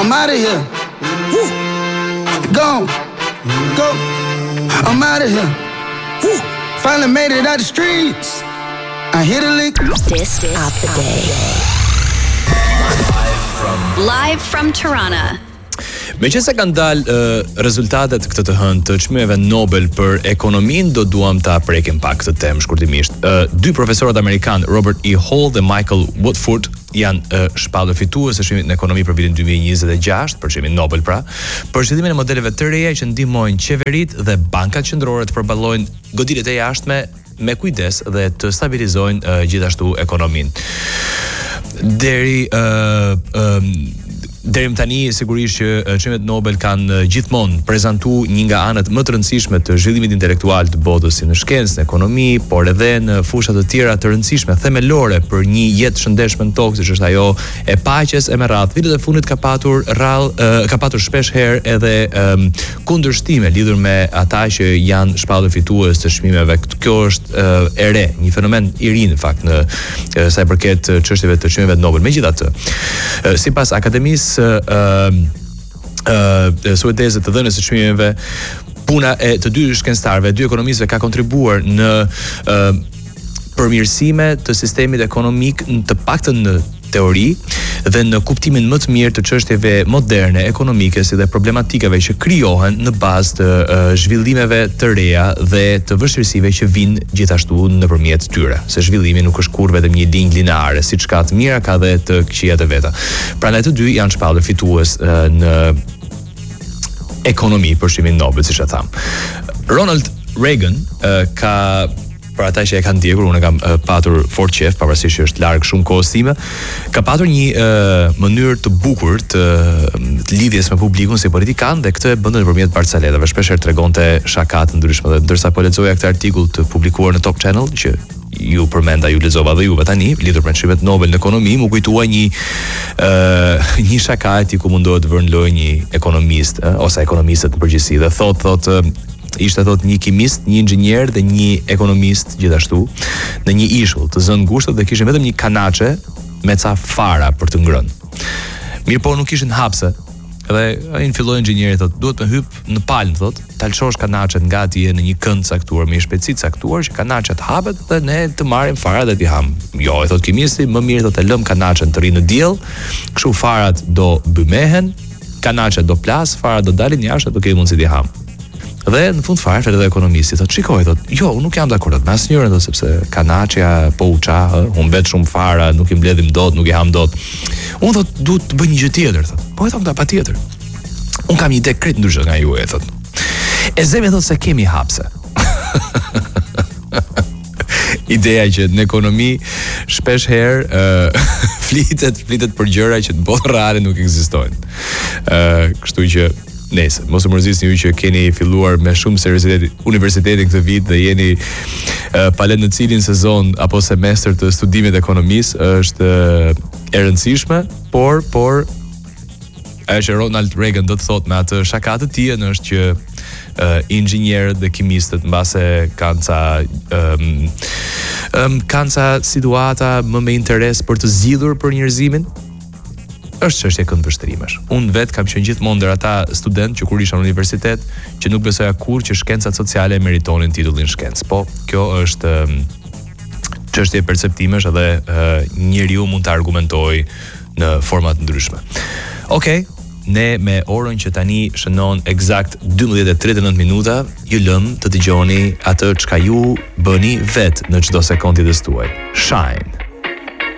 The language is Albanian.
I'm out of here. Woo. Gone. Go. I'm out of here. Woo. Finally made it out the streets. I hit a lick. Disc of the day. Live from Tirana. Meqense kanë dalë rezultatet këtë të hënë të çmimeve Nobel për ekonominë, do duam ta prekim pak këtë temë shkurtimisht. Dy profesorët amerikan, Robert E. Hall dhe Michael Woodford, janë shpallur fitues të çmimit në ekonomi për vitin 2026, për çmimin Nobel pra, për zhvillimin e modeleve të reja që ndihmojnë qeveritë dhe bankat qendrore të përballojnë goditjet e jashtme me kujdes dhe të stabilizojnë gjithashtu ekonominë. Deri më tani sigurisht që çmimet Nobel kanë gjithmonë prezantuar një nga anët më të rëndësishme të zhvillimit intelektual të botës, si në shkencë, në ekonomi, por edhe në fusha të tjera të rëndësishme, themelore për një jetë shëndetshme në tokë, siç është ajo e paqes e me radhë. Vitet e fundit ka patur shpesh herë edhe kundërshtime lidhur me ata që janë shpallur fitues të çmimeve. Kjo është e re, një fenomen i ri në fakt në sa i përket çështjeve të çmimeve Nobel. Megjithatë, sipas akademisë suedeze të dhënës së çmimeve, puna e të dy shkencëtarëve, dy ekonomistëve ka kontribuar në përmirësime të sistemit ekonomik, të paktën në teori dhe në kuptimin më të mirë të çështjeve moderne ekonomike si dhe problematikave që krijohen në bazë të zhvillimeve të reja dhe të vështirësive që vijnë gjithashtu nëpërmjet tyre. Se zhvillimi nuk është kurrë vetëm një linjë lineare, siç ka të mira ka dhe të këqijat e veta. Prandaj të dy janë shpallur fitues në ekonomi për çmimin Nobel, siç e tham. Ronald Reagan ka, për ata që e kanë ndjekur, unë kam patur fort qef, pavarësisht që është larg shumë kohës time, ka patur një mënyrë të bukur të lidhjes me publikun si politikan, dhe këtë e bënte nëpërmjet barcaletave. Shpeshherë tregonte shaka të ndryshme, dhe ndërsa po lexoja këtë artikull të publikuar në Top Channel, që ju përmenda, ju lexova dhe juve tani, lidhur me çmimet Nobel në ekonomi, më kujtua një shaka e tij ku mundohet të vërnë lojë një ekonomist ose ekonomistët në përgjithësi, dhe thotë ishte një kimist, një inxhinier dhe një ekonomist gjithashtu në një ishull të zënë ngushtë dhe kishin vetëm një kanaçe me ca fara për të ngrënë. Mirë po nuk kishin hapse. Dhe ai filloi inxhinieri thotë, duhet të hyp në palmë, thotë, ta lëshosh kanaçet nga atje në një kënd caktuar me një shpejtësi të caktuar që kanaçet hapet dhe ne të marrim farat dhe t'i ham. Jo, e thotë kimisti, më mirë thotë lëm kanaçen të rinë në diell, kështu farat do bymehen, kanaçet do plas, farat do dalin jashtë, do kemi mundësi t'i ham. Dhe në fund fare edhe ekonomisti thotë, shikoj, thotë, jo, unë nuk jam dakord me asnjërin, thotë, sepse kanaçja po u ça, humbet shumë fara, nuk i mbledhim dot, nuk i ham dot. Unë thotë, duhet të bëj një gjë tjetër, thotë. Po e them ta patjetër. Unë kam një ide krejt ndryshe nga ju, thotë. E zemi thotë se kemi hapse. Ideja që në ekonomi shpesh herë flitet për gjëra që në botën reale nuk ekzistojnë. Kështu që nëse mos u mërzisni ju që keni filluar me shumë seriozitet universitetin këtë vit dhe jeni pa lënë në cilin sezon apo semestër të studimit ekonomisë, është e rëndësishme, por ajo që Ronald Reagan do të thotë me atë shaka të tij është që inxhinierët dhe kimistët mbase kanë ca situata më me interes për të zgjidhur për njerëzimin, është çështje këndvështrimesh. Unë vetë kam qenë gjithmonë ndër ata student që kur isha në universitet që nuk besoja kurrë që shkencat sociale meritonin titullin shkencë. Po, kjo është çështje perceptimesh dhe njeriu mund të argumentojë në forma të ndryshme. Okej, ne me orën që tani shënon eksakt 12:39 minuta, ju lëm të dëgjoni atë çka ju bëni vetë në çdo sekondë të tuaj. Shine.